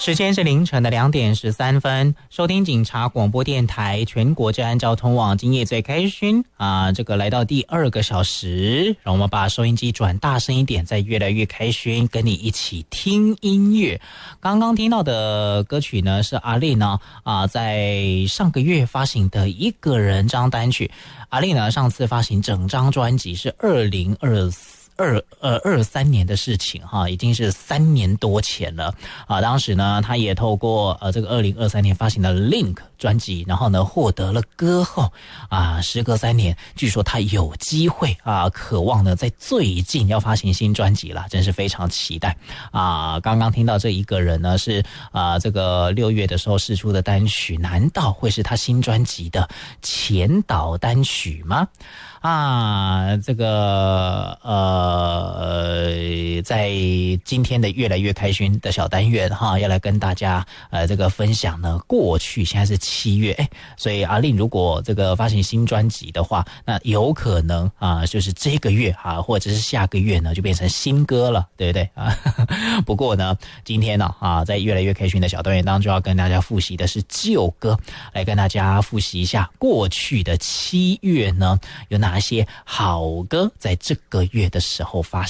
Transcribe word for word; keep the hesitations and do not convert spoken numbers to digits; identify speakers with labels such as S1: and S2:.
S1: 时间是凌晨的两点十三分，收听警察广播电台全国治安交通网，今夜最开心啊！这个来到第二个小时，让我们把收音机转大声一点，再越来越开心，跟你一起听音乐。刚刚听到的歌曲呢，是阿令呢啊，在上个月发行的一个人张单曲。阿令呢，上次发行整张专辑是二零二四。二呃二三年的事情哈，已经是三年多前了啊。当时呢，他也透过呃这个二零二三年发行的 Link 专辑，然后呢获得了歌后啊。时隔三年，据说他有机会啊，渴望呢在最近要发行新专辑了，真是非常期待啊。刚刚听到这一个人呢是啊这个六月的时候释出的单曲，难道会是他新专辑的前导单曲吗？啊，这个呃，在今天的越来越开心的小单元哈，要来跟大家呃这个分享呢，过去现在是七月，哎，所以阿令如果这个发行新专辑的话，那有可能啊，就是这个月啊，或者是下个月呢，就变成新歌了，对不对啊？不过呢，今天呢啊，在越来越开心的小单元当中，要跟大家复习的是旧歌，来跟大家复习一下过去的七月呢有哪。哪些好歌在这个月的时候发